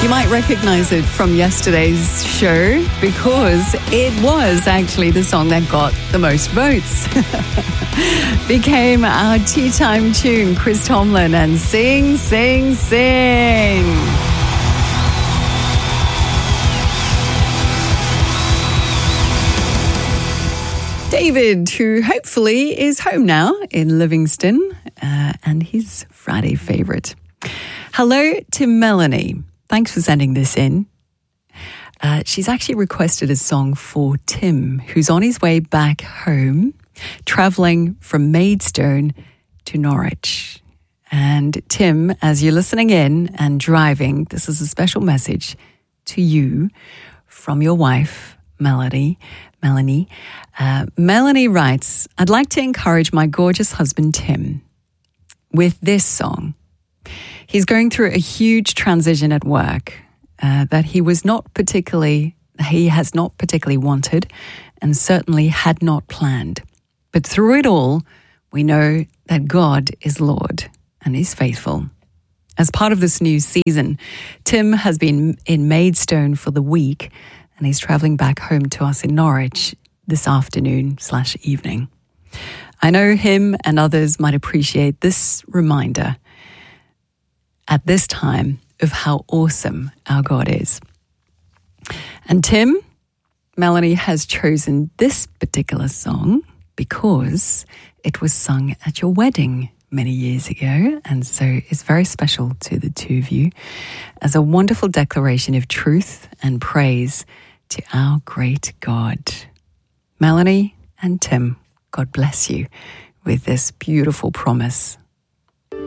You might recognize it from yesterday's show because it was actually the song that got the most votes. Became our tea time tune, Chris Tomlin and Sing, Sing, Sing. David, who hopefully is home now in Livingston, and his Friday favourite. Hello to Melanie. Thanks for sending this in. She's actually requested a song for Tim, who's on his way back home, travelling from Maidstone to Norwich. And Tim, as you're listening in and driving, this is a special message to you from your wife, Melanie. Melanie writes, I'd like to encourage my gorgeous husband, Tim, with this song. He's going through a huge transition at work that he has not particularly wanted and certainly had not planned. But through it all, we know that God is Lord and is faithful. As part of this new season, Tim has been in Maidstone for the week and he's travelling back home to us in Norwich this afternoon/evening. I know him and others might appreciate this reminder at this time of how awesome our God is. And Tim, Melanie has chosen this particular song because it was sung at your wedding many years ago, and so it's very special to the two of you as a wonderful declaration of truth and praise to our great God. Melanie and Tim, God bless you with this beautiful promise